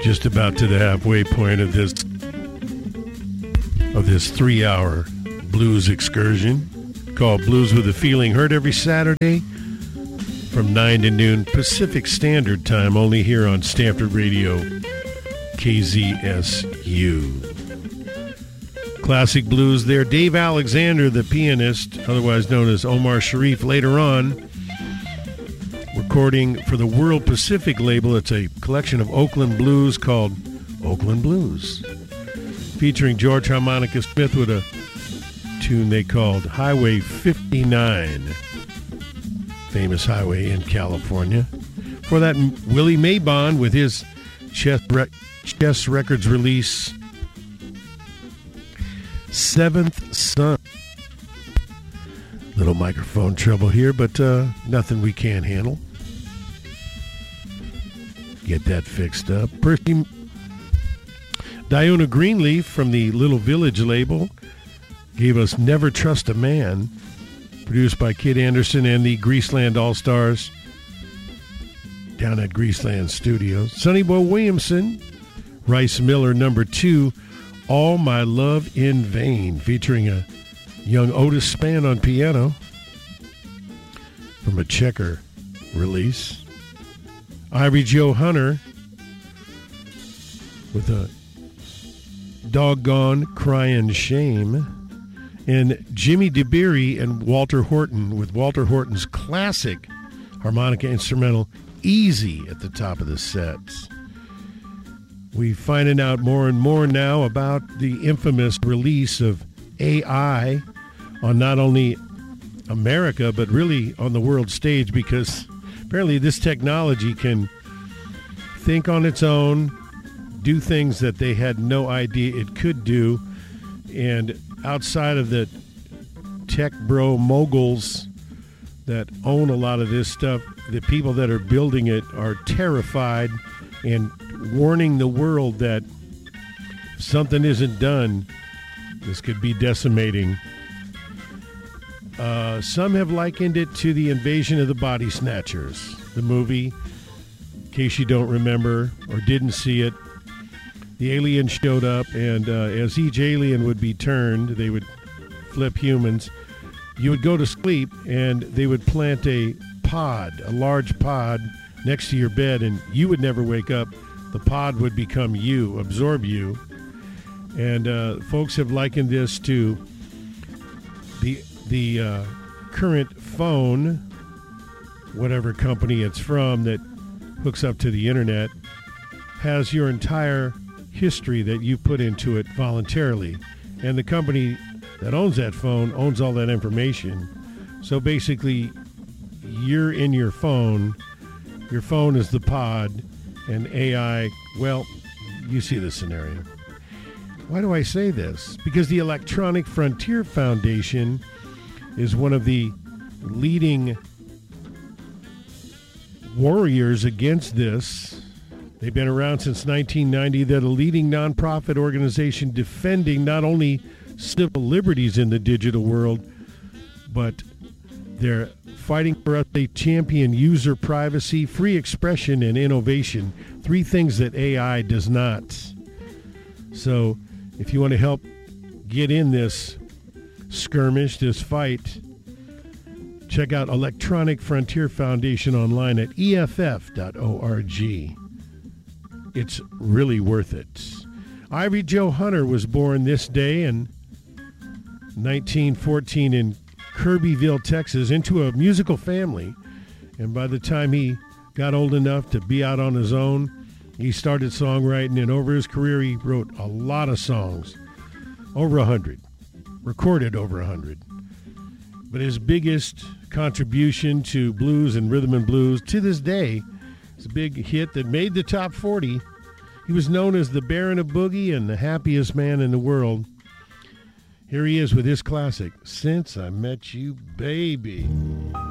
Just about to the halfway point of this 3-hour blues excursion called Blues with a Feeling, heard every Saturday from 9 to noon Pacific Standard Time, only here on Stanford Radio KZSU. Classic blues there. Dave Alexander, the pianist, otherwise known as Omar Sharif, later on recording for the World Pacific label. It's a collection of Oakland blues called Oakland Blues, featuring George Harmonica Smith with a tune they called Highway 59, famous highway in California. For that, Willie Maybon with his Chess Records release, Seventh Son. Little microphone trouble here, but nothing we can't handle. Get that fixed up. Diona Greenleaf from the Little Village label gave us Never Trust a Man, produced by Kid Anderson and the Greaseland All-Stars down at Greaseland Studios. Sonny Boy Williamson, Rice Miller, number 2, All My Love in Vain, featuring a young Otis Spann on piano from a Checker release. Ivory Joe Hunter with a Doggone Crying Shame. And Jimmy DeBerry and Walter Horton with Walter Horton's classic harmonica instrumental Easy at the top of the sets. We're finding out more and more now about the infamous release of AI on not only America, but really on the world stage, because apparently this technology can think on its own, do things that they had no idea it could do, and outside of the tech bro moguls that own a lot of this stuff, the people that are building it are terrified and warning the world that if something isn't done, this could be decimating. Some have likened it to the Invasion of the Body Snatchers, the movie. In case you don't remember or didn't see it, the aliens showed up, and as each alien would be turned, they would flip humans. You would go to sleep, and they would plant a large pod, next to your bed, and you would never wake up. The pod would become you, absorb you. And folks have likened this to the current phone, whatever company it's from, that hooks up to the internet, has your entire history that you put into it voluntarily. And the company that owns that phone owns all that information. So basically, you're in your phone is the pod, and AI, well, you see the scenario. Why do I say this? Because the Electronic Frontier Foundation is one of the leading warriors against this. They've been around since 1990. They're the leading nonprofit organization defending not only civil liberties in the digital world, but they're fighting for us. They champion user privacy, free expression, and innovation. 3 things that AI does not. So if you want to help get in this skirmish, this fight, check out Electronic Frontier Foundation online at EFF.org. It's really worth it. Ivory Joe Hunter was born this day in 1914 in Kirbyville, Texas, into a musical family. And by the time he got old enough to be out on his own, he started songwriting, and over his career he wrote a lot of songs, over 100, recorded over 100. But his biggest contribution to blues and rhythm and blues to this day is a big hit that made the top 40. He was known as the Baron of Boogie and the happiest man in the world. Here he is with his classic, Since I Met You, Baby.